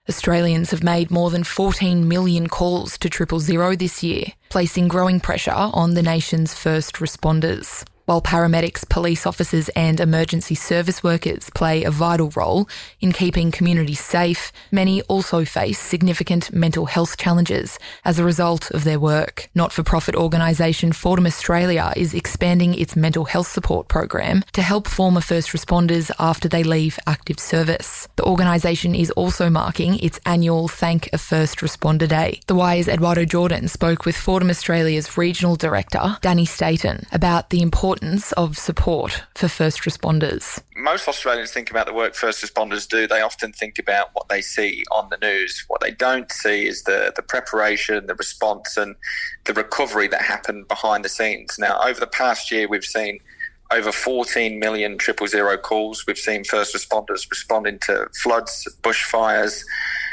Australians have made more than 14 million calls to 000 this year, placing growing pressure on the nation's first responders. While paramedics, police officers and emergency service workers play a vital role in keeping communities safe, many also face significant mental health challenges as a result of their work. Not-for-profit organisation Fordham Australia is expanding its mental health support program to help former first responders after they leave active service. The organisation is also marking its annual Thank a First Responder Day. The Wire's Eduardo Jordan spoke with Fordham Australia's Regional Director, Danny Staten, about the importance of support for first responders. Most Australians think about the work first responders do. They often think about what they see on the news. What they don't see is the preparation, the response and the recovery that happened behind the scenes. Now, over the past year, we've seen over 14 million 000 calls. We've seen first responders responding to floods, bushfires,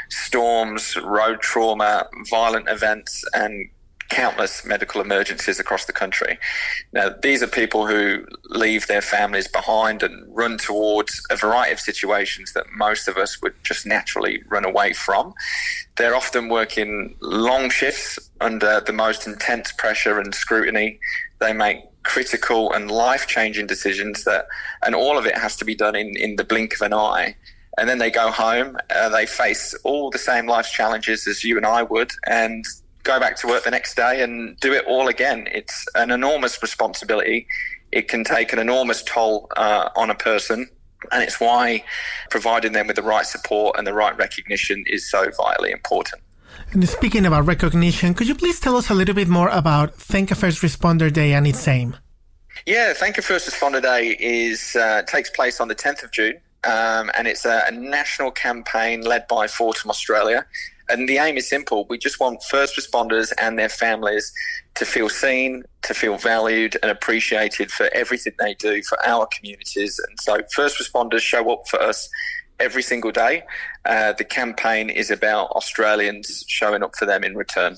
storms, road trauma, violent events and countless medical emergencies across the country. Now, these are people who leave their families behind and run towards a variety of situations that most of us would just naturally run away from. They're often working long shifts under the most intense pressure and scrutiny. They make critical and life-changing decisions and all of it has to be done in the blink of an eye. And then they go home, they face all the same life challenges as you and I would, and go back to work the next day and do it all again. It's an enormous responsibility. It can take an enormous toll on a person, and it's why providing them with the right support and the right recognition is so vitally important. And speaking about recognition, could you please tell us a little bit more about Thank a First Responder Day and its aim? Yeah, Thank a First Responder Day takes place on the 10th of June, and it's a national campaign led by Fordham Australia. And the aim is simple. We just want first responders and their families to feel seen, to feel valued and appreciated for everything they do for our communities. And so first responders show up for us every single day. The campaign is about Australians showing up for them in return.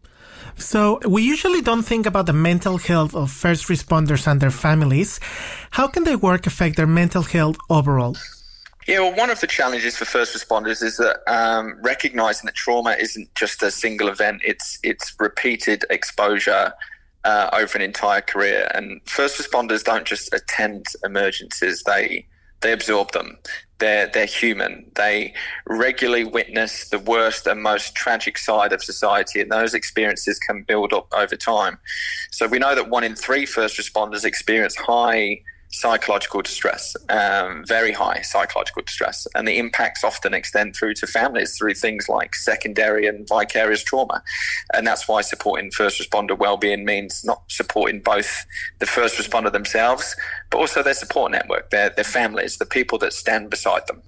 So we usually don't think about the mental health of first responders and their families. How can their work affect their mental health overall? Yeah, well, one of the challenges for first responders is that recognising that trauma isn't just a single event, it's repeated exposure over an entire career. And first responders don't just attend emergencies, they absorb them. They're human. They regularly witness the worst and most tragic side of society, and those experiences can build up over time. So we know that 1 in 3 first responders experience high psychological distress, very high psychological distress, and the impacts often extend through to families through things like secondary and vicarious trauma. And that's why supporting first responder wellbeing means not supporting both the first responder themselves, but also their support network, their families, the people that stand beside them.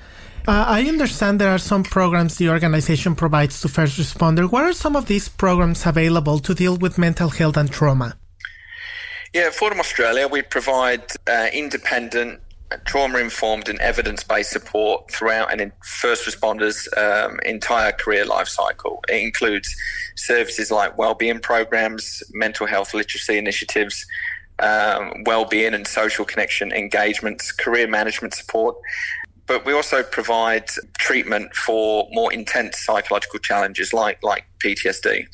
I understand there are some programs the organization provides to first responder. What are some of these programs available to deal with mental health and trauma? Yeah, at Fordham Australia, we provide independent, trauma-informed and evidence-based support throughout an first responder's entire career life cycle. It includes services like wellbeing programs, mental health literacy initiatives, wellbeing and social connection engagements, career management support. But we also provide treatment for more intense psychological challenges like PTSD.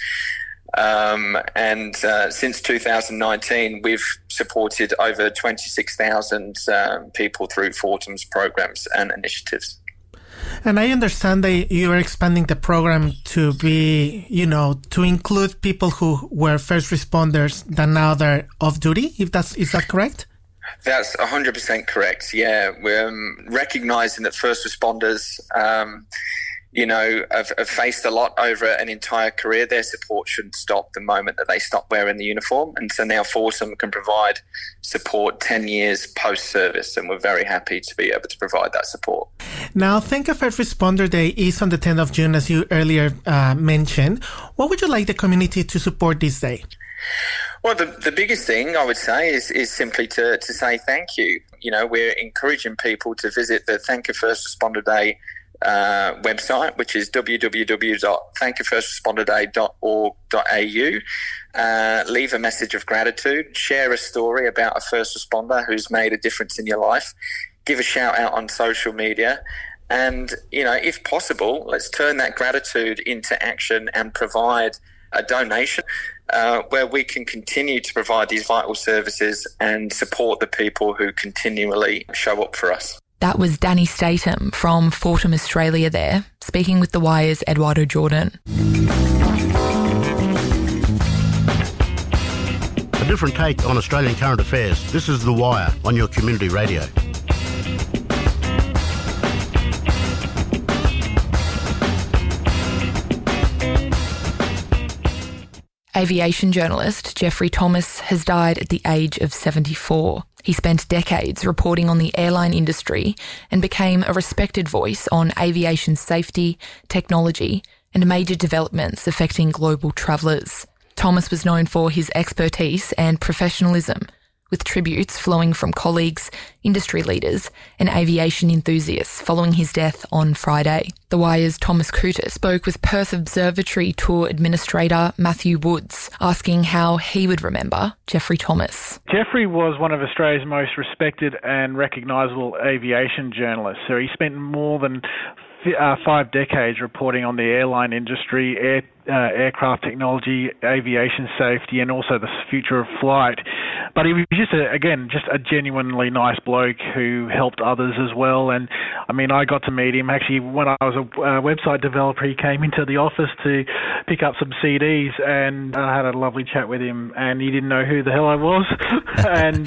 Since 2019, we've supported over 26,000 people through Fordham's programs and initiatives. And I understand that you are expanding the program to be, to include people who were first responders that now they're off duty. Is that correct? That's 100% correct. Yeah, we're recognizing that first responders, have faced a lot over an entire career. Their support shouldn't stop the moment that they stop wearing the uniform. And so now Fordham can provide support 10 years post-service, and we're very happy to be able to provide that support. Now, Thank a First Responder Day is on the 10th of June, as you earlier mentioned. What would you like the community to support this day? Well, the biggest thing I would say is simply to say thank you. We're encouraging people to visit the Thank a First Responder Day website, which is www.thankafirstresponderdday.org.au. Leave a message of gratitude, share a story about a first responder who's made a difference in your life, give a shout out on social media, And, if possible, let's turn that gratitude into action and provide a donation where we can continue to provide these vital services and support the people who continually show up for us. That was Danny Statham from Fortum Australia there, speaking with The Wire's Eduardo Jordan. A different take on Australian current affairs. This is The Wire on your community radio. Aviation journalist Geoffrey Thomas has died at the age of 74. He spent decades reporting on the airline industry and became a respected voice on aviation safety, technology, and major developments affecting global travellers. Thomas was known for his expertise and professionalism, with tributes flowing from colleagues, industry leaders and aviation enthusiasts following his death on Friday. The Wire's Thomas Cooter spoke with Perth Observatory Tour Administrator Matthew Woods, asking how he would remember Geoffrey Thomas. Geoffrey was one of Australia's most respected and recognisable aviation journalists. So he spent more than 5 decades reporting on the airline industry, aircraft technology, aviation safety, and also the future of flight. But he was just a genuinely nice bloke who helped others as well. And I mean, I got to meet him actually when I was a website developer. He came into the office to pick up some CDs, and I had a lovely chat with him. And he didn't know who the hell I was, and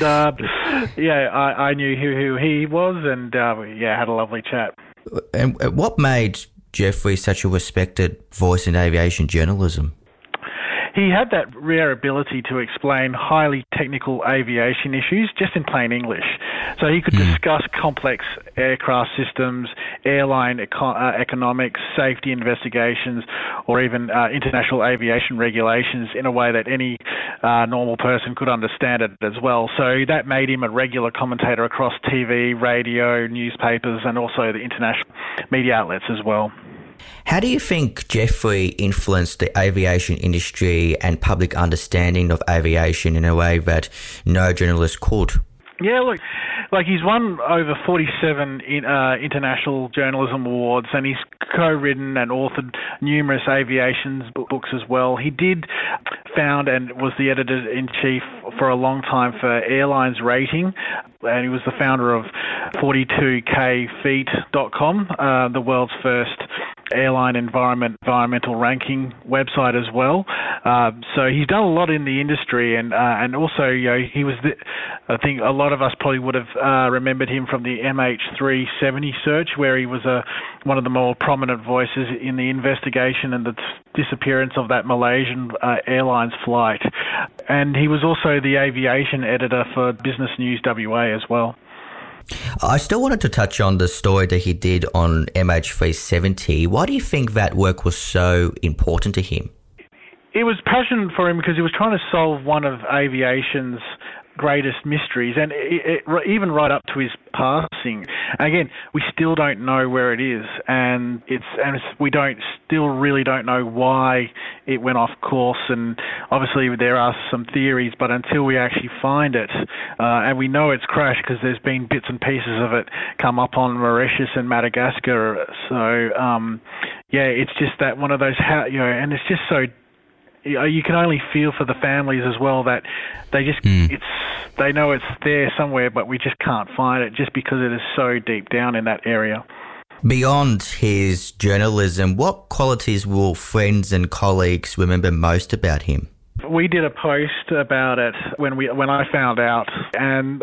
I knew who he was, and had a lovely chat. And what made Geoffrey such a respected voice in aviation journalism? He had that rare ability to explain highly technical aviation issues just in plain English. So he could discuss complex aircraft systems, airline economics, safety investigations, or even international aviation regulations in a way that any normal person could understand it as well. So that made him a regular commentator across TV, radio, newspapers, and also the international media outlets as well. How do you think Geoffrey influenced the aviation industry and public understanding of aviation in a way that no journalist could? Yeah, look, he's won over 47 international journalism awards, and he's co-written and authored numerous aviation books as well. He did found and was the editor-in-chief for a long time for Airlines Rating, and he was the founder of 42kfeet.com, the world's first airline environmental ranking website as well. So he's done a lot in the industry, and also he was I think a lot of us probably would have remembered him from the MH370 search, where he was one of the more prominent voices in the investigation and the disappearance of that Malaysian Airlines flight. And he was also the aviation editor for Business News WA as well. I still wanted to touch on the story that he did on MH370. Why do you think that work was so important to him? It was passion for him because he was trying to solve one of aviation's greatest mysteries, and even right up to his passing. Again, we still don't know where it is, and we still really don't know why it went off course. And obviously there are some theories, but until we actually find it, and we know it's crashed because there's been bits and pieces of it come up on Mauritius and Madagascar. So it's just that one of those, and it's just so. You can only feel for the families as well that they just they know it's there somewhere, but we just can't find it just because it is so deep down in that area. Beyond his journalism, what qualities will friends and colleagues remember most about him? We did a post about it when I found out, and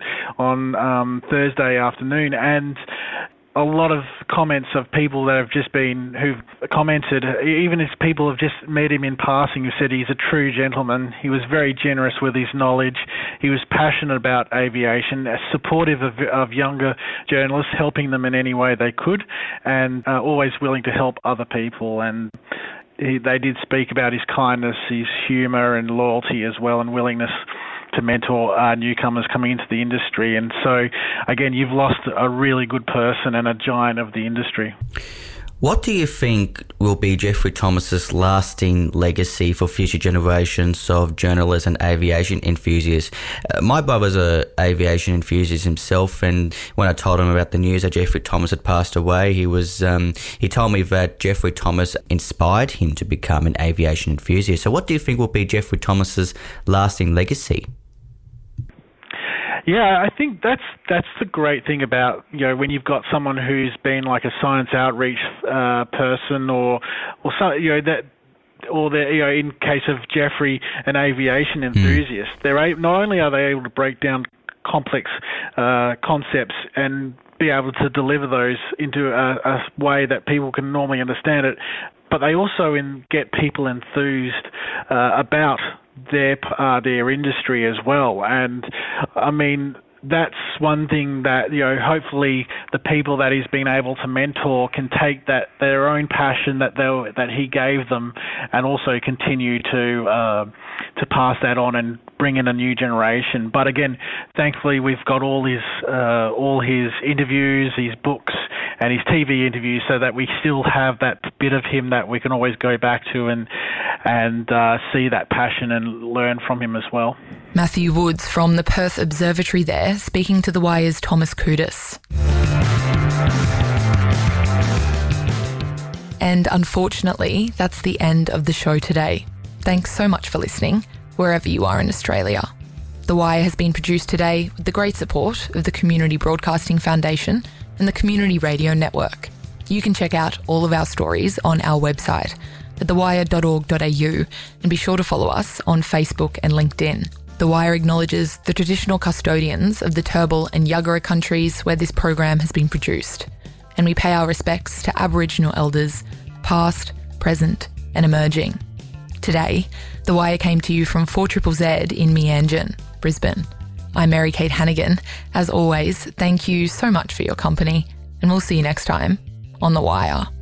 on Thursday afternoon, and a lot of comments of people that who've commented, even if people have just met him in passing, who said he's a true gentleman. He was very generous with his knowledge. He was passionate about aviation, supportive of younger journalists, helping them in any way they could, and always willing to help other people. And they did speak about his kindness, his humour and loyalty as well, and willingness to mentor newcomers coming into the industry. And so, again, you've lost a really good person and a giant of the industry. What do you think will be Geoffrey Thomas's lasting legacy for future generations of journalists and aviation enthusiasts? My brother's an aviation enthusiast himself, and when I told him about the news that Geoffrey Thomas had passed away, he told me that Geoffrey Thomas inspired him to become an aviation enthusiast. So what do you think will be Geoffrey Thomas's lasting legacy? Yeah, I think that's the great thing about, when you've got someone who's been like a science outreach person or so, in case of Geoffrey, an aviation enthusiast. Not only are they able to break down complex concepts and be able to deliver those into a way that people can normally understand it, but they also get people enthused about their industry as well. And I mean, that's one thing that, hopefully the people that he's been able to mentor can take their own passion that he gave them and also continue to pass that on and bring in a new generation. But again, thankfully we've got all his interviews, his books and his TV interviews, so that we still have that bit of him that we can always go back to and see that passion and learn from him as well. Matthew Woods from the Perth Observatory there, speaking to The Wire's Thomas Koudis. And unfortunately, that's the end of the show today. Thanks so much for listening, wherever you are in Australia. The Wire has been produced today with the great support of the Community Broadcasting Foundation and the Community Radio Network. You can check out all of our stories on our website at thewire.org.au and be sure to follow us on Facebook and LinkedIn. The Wire acknowledges the traditional custodians of the Turrbal and Yuggera countries where this program has been produced, and we pay our respects to Aboriginal elders, past, present and emerging. Today, The Wire came to you from 4ZZZ in Meanjin, Brisbane. I'm Mary Kate Hannigan. As always, thank you so much for your company, and we'll see you next time on The Wire.